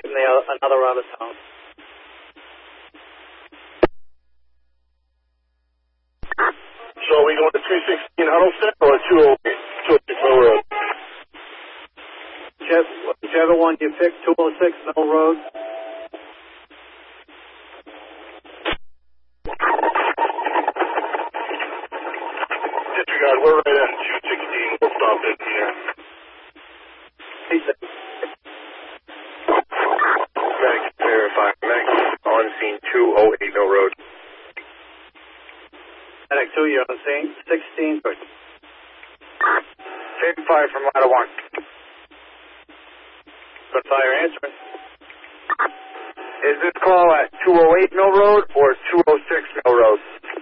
taking another out of town. So are we going to 216 Huddleston or 206 Mill Road? Whichever one you pick, 206 Mill Road. Disregard, we're right at 216. We'll stop in here. Medic, verify. Medic on scene 208 Mill Road. Medic 2, you're on scene. 16. Same fire from ladder 1. Good fire answering. Is this call at 208 Mill Road or 206 Mill Road?